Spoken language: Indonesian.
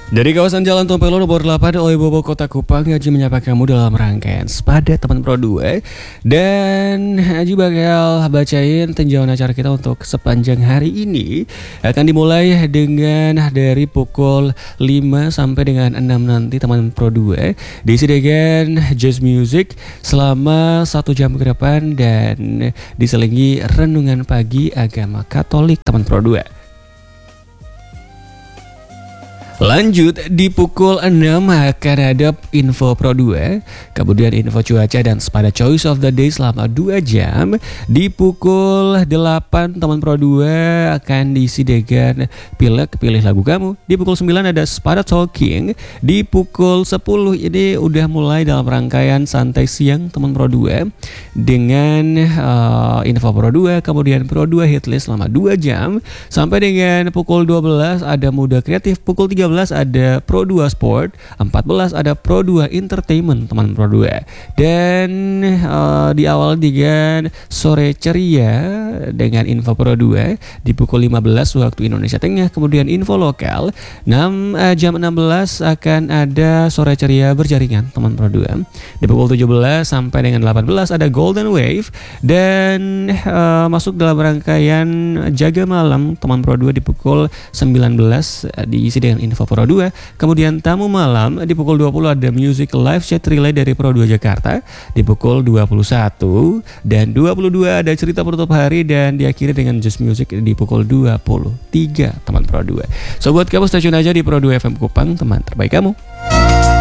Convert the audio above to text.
Dari kawasan Jalan Tompelo nomor 8 oleh Bobo Kota Kupang, Haji menyapa kamu dalam rangkaian Sepada Teman Pro 2. Dan Haji bakal bacain tinjauan acara kita untuk sepanjang hari ini. Akan dimulai dengan dari pukul 5 sampai dengan 6 nanti Teman Pro 2. Diisi dengan jazz music selama 1 jam ke depan dan diselingi renungan pagi agama Katolik Teman Pro 2. Lanjut di pukul 6 akan ada info Pro 2, kemudian info cuaca dan Sepada Choice of the Day selama 2 jam. Di pukul 8 teman Pro 2 akan diisi dengan pilih lagu kamu. Di pukul 9 ada Sepada Talking. Di pukul 10 ini udah mulai dalam rangkaian santai siang teman Pro 2 dengan info Pro 2, kemudian Pro 2 hitlist selama 2 jam. Sampai dengan pukul 12 ada Muda Kreatif, pukul 13 ada Pro 2 Sport, 14 ada Pro 2 Entertainment teman Pro 2. Dan di awal dengan Sore Ceria dengan info Pro 2 di pukul 15 waktu Indonesia Tengah. Kemudian info lokal jam 16 akan ada Sore Ceria berjaringan teman Pro 2. Di pukul 17 sampai dengan 18 ada Golden Wave. Dan masuk dalam rangkaian Jaga Malam teman Pro 2 di pukul 19 diisi dengan info Pro 2. Kemudian Tamu Malam di pukul 20 ada Music Live Chat Relay dari Pro 2 Jakarta di pukul 21. Dan 22 ada Cerita Penutup Hari dan diakhiri dengan Just Music di pukul 23 teman Pro 2. So buat kamu stay tune aja di Pro 2 FM Kupang, teman terbaik kamu.